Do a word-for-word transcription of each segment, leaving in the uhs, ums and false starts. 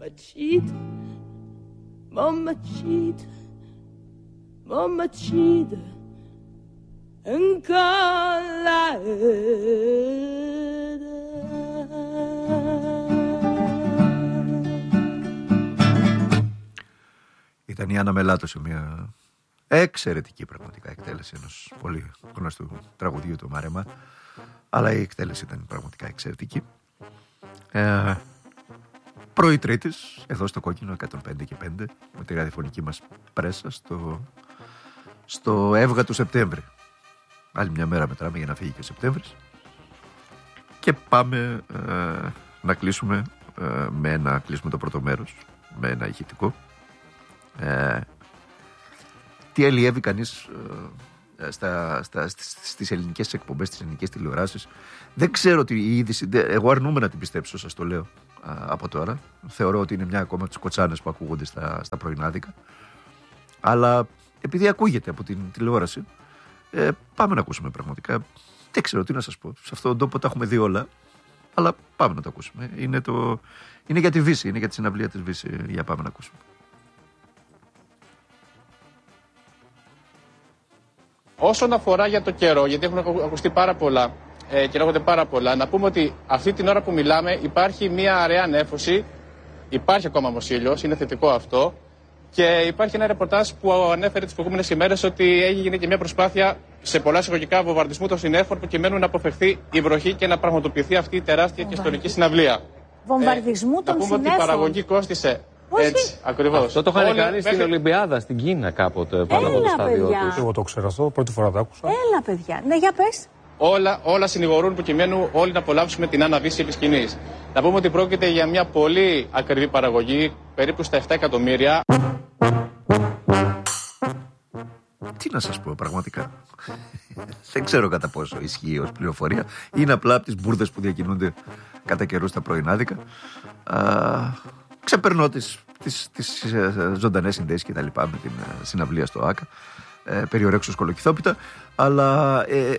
Mamacita, mamacita, mamacita, Ήταν η Άννα Μελάτο σε μια εξαιρετική πραγματικά εκτέλεση ενός πολύ γνωστού τραγουδιού του Μάρεμα, αλλά η εκτέλεση ήταν πραγματικά εξαιρετική. Ε, πρωί Τρίτης, εδώ στο Κόκκινο εκατόν πέντε και πέντε, με τη ραδιοφωνική μας πρέσα στο, στο Εύγα του Σεπτέμβρη. Άλλη μια μέρα μετράμε για να φύγει και ο Σεπτέμβρης. Και πάμε ε, να κλείσουμε ε, με ένα κλείσουμε το πρώτο μέρος, με ένα ηχητικό. Ε, τι αλλιεύει κανείς ε, στα, στα, στις ελληνικές εκπομπές, στις ελληνικές τηλεοράσεις. Δεν ξέρω τι η είδηση, εγώ αρνούμαι να την πιστέψω, σας το λέω α, από τώρα. Θεωρώ ότι είναι μια ακόμα από τις κοτσάνες που ακούγονται στα, στα πρωινάδικα. Αλλά επειδή ακούγεται από την τηλεόραση, ε, πάμε να ακούσουμε πραγματικά. Δεν ξέρω τι να σας πω. Σε αυτόν τον τόπο τα έχουμε δει όλα, αλλά πάμε να το ακούσουμε. Είναι, το, είναι για τη Βύση, είναι για τη συναυλία της Βύση. Για πάμε να ακούσουμε. Όσον αφορά για το καιρό, γιατί έχουν ακουστεί πάρα πολλά ε, και λέγονται πάρα πολλά, να πούμε ότι αυτή την ώρα που μιλάμε υπάρχει μια αραιά νέφωση, υπάρχει ακόμα όμως ήλιος, είναι θετικό αυτό, και υπάρχει ένα ρεπορτάζ που ανέφερε τις προηγούμενες ημέρες ότι έγινε και μια προσπάθεια σε πολλά εισαγωγικά βομβαρδισμού των συννέφων προκειμένου να αποφευθεί η βροχή και να πραγματοποιηθεί αυτή η τεράστια και ιστορική συναυλία. Βομβαρδισμού ε, των συννέφων. Να πούμε ότι η παραγωγή κόστισε. Όχι. Έτσι, ακριβώς. Αυτό το είχαν Όλοι κάνει μέχρι... στην Ολυμπιάδα, στην Κίνα κάποτε, πάνω από το στάδιο τους. Εγώ το ξέρω αυτό, πρώτη φορά το άκουσα. Έλα, παιδιά. Ναι, για πες. Όλα, όλα συνηγορούν προκειμένου όλοι να απολαύσουμε την Άννα Βύση επί σκηνής. Να πούμε ότι πρόκειται για μια πολύ ακριβή παραγωγή, περίπου στα επτά εκατομμύρια. Τι να σας πω πραγματικά. Δεν ξέρω κατά πόσο ισχύει ως πληροφορία. Είναι απλά από τις μπουρδες που διακινούνται κατά καιρούς στα πρωινάδικα. Α, ξεπερνώ τις, τις, τις ζωντανές συνδέσεις και τα λοιπά με την συναυλία στο ΆΚΑ. Ε, περιορέξω σκολοκυθόπιτα. Αλλά ε,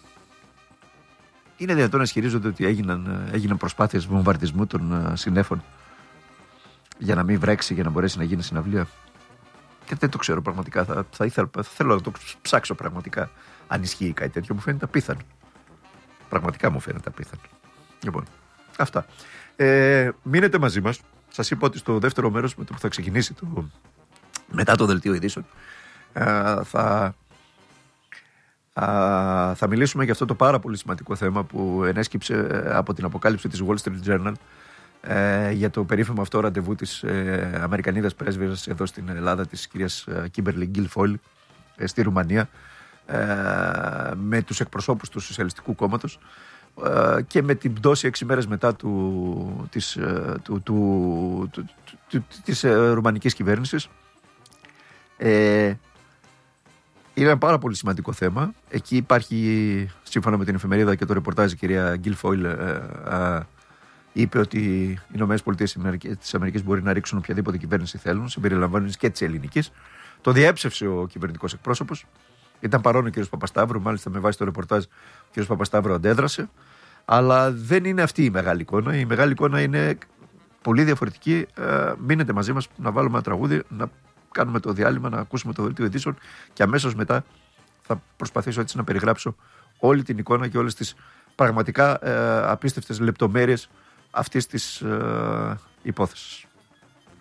είναι δυνατόν να ισχυρίζονται ότι έγιναν, έγιναν προσπάθειες βομβαρδισμού των συννέφων για να μην βρέξει, για να μπορέσει να γίνει συναυλία. Και δεν το ξέρω πραγματικά. Θα, θα ήθελα, θα θέλω να το ψάξω πραγματικά. Αν ισχύει κάτι τέτοιο, μου φαίνεται απίθανο. Πραγματικά μου φαίνεται απίθανο. Λοιπόν, αυτά. Ε, μείνετε μαζί μας. Σας είπα ότι στο δεύτερο μέρος, με το που θα ξεκινήσει το, μετά το δελτίο ειδήσεων, ε, θα, ε, θα μιλήσουμε για αυτό το πάρα πολύ σημαντικό θέμα που ενέσκυψε από την αποκάλυψη της Wall Street Journal. Ε, για το περίφημο αυτό ραντεβού της ε, Αμερικανίδας πρέσβυρας εδώ στην Ελλάδα, της κυρίας Κίμπερλι Γκίλφοιλ, ε, στη Ρουμανία, ε, με τους εκπροσώπους του Σοσιαλιστικού Κόμματος ε, και με την πτώση έξι μέρες μετά του, της, ε, του, του, του, του, της ε, ρουμανικής κυβέρνησης. Ε, είναι ένα πάρα πολύ σημαντικό θέμα. Εκεί υπάρχει, σύμφωνα με την εφημερίδα και το ρεπορτάζ, η κυρία Γκίλφοιλ ε, ε, είπε ότι οι ΗΠΑ της Αμερικής μπορεί να ρίξουν οποιαδήποτε κυβέρνηση θέλουν, συμπεριλαμβάνοντας και της ελληνικής. Το διέψευσε ο κυβερνητικός εκπρόσωπος. Ήταν παρόν ο κ. Παπασταύρου, μάλιστα με βάση το ρεπορτάζ ο κ. Παπασταύρου αντέδρασε. Αλλά δεν είναι αυτή η μεγάλη εικόνα. Η μεγάλη εικόνα είναι πολύ διαφορετική. Ε, μείνετε μαζί μας να βάλουμε ένα τραγούδι, να κάνουμε το διάλειμμα, να ακούσουμε το δελτίο ειδήσεων και αμέσως μετά θα προσπαθήσω έτσι να περιγράψω όλη την εικόνα και όλες τις πραγματικά ε, απίστευτες λεπτομέρειες αυτής της ε, υπόθεσης.